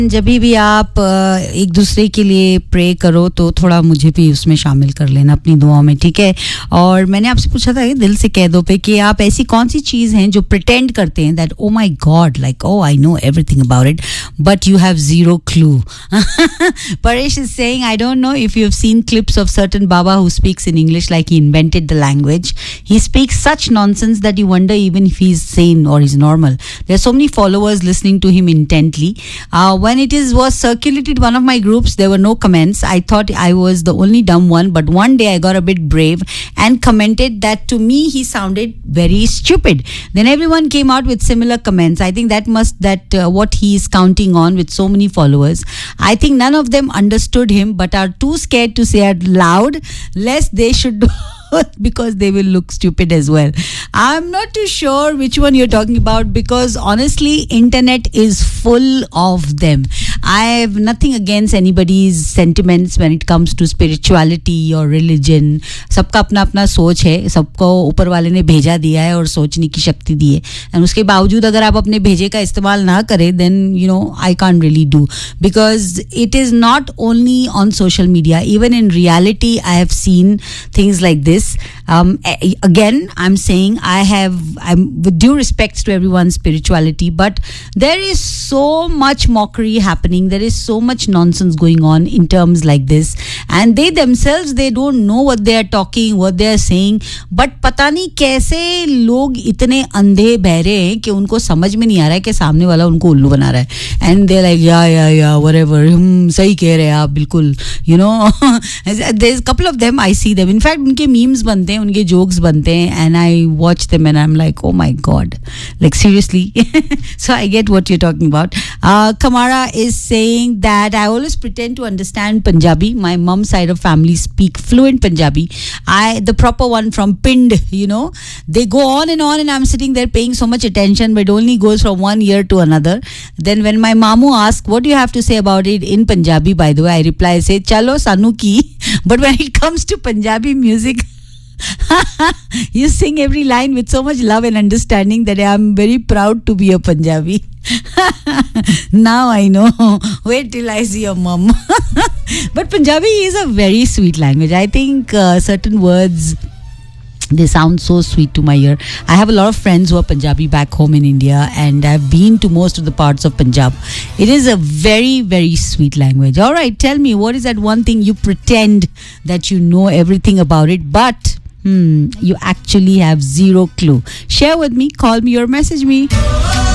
जब भी आप एक दूसरे के लिए प्रे करो तो थोड़ा मुझे भी उसमें शामिल कर लेना अपनी दुआओं में, ठीक है? और मैंने आपसे पूछा था दिल से कह दो पे कि आप ऐसी कौन सी चीज़ हैं जो प्रिटेंड करते हैं that oh my God like oh I know everything about it but you have zero clue. Paresh is saying I don't know if you have seen clips of certain Baba who speaks in English like he invented the language. He speaks such nonsense that you wonder even if he's sane or he's normal. There are so many followers listening to him intently. When it was circulated one of my groups, there were no comments. I thought I was the only dumb one, but one day I got a bit brave and commented that to me he sounded very stupid. Then everyone came out with similar comments. I think that what he is counting on with so many followers. I think none of them understood him but are too scared to say out loud lest they should because they will look stupid as well. I'm not too sure which one you're talking about because honestly internet is full of them. I have nothing against anybody's sentiments when it comes to spirituality or religion. सबका अपना अपना सोच है, सबको ऊपर वाले ने भेजा दिया है और सोचने की शक्ति दी है, and उसके बावजूद अगर आप अपने भेजे का इस्तेमाल ना करें then you know I can't really do because it is not only on social media, even in reality I have seen things like this. Again I'm saying I'm with due respects to everyone's spirituality, but there is so much mockery happening, there is so much nonsense going on in terms like this, and they themselves they don't know what they are talking, what they are saying, but पता नहीं कैसे लोग इतने अंधे बहरे हैं कि उनको समझ में नहीं आ रहा है कि सामने वाला उनको उल्लू बना रहा है, and they're like yeah whatever, सही कह रहे हैं आप बिल्कुल, you know. There's a couple of them I see them, in fact उनके memes बनते हैं, उनके jokes बनते हैं, and I watch them and I'm like oh my god, like seriously. So I get what you're talking about. Kamara is saying that I always pretend to understand Punjabi. My mom's side of family speak fluent Punjabi. The proper one from Pind, you know. They go on and I'm sitting there paying so much attention, but it only goes from one ear to another. Then when my mamu asks, what do you have to say about it in Punjabi, by the way, I reply, say, chalo sanu ki. But when it comes to Punjabi music, you sing every line with so much love and understanding that I am very proud to be a Punjabi. Now I know. Wait till I see your mom. But Punjabi is a very sweet language. I think certain words, they sound so sweet to my ear. I have a lot of friends who are Punjabi back home in India, and I've been to most of the parts of Punjab. It is a very, very sweet language. All right, tell me, what is that one thing you pretend that you know everything about it, but you actually have zero clue? Share with me, call me or message me.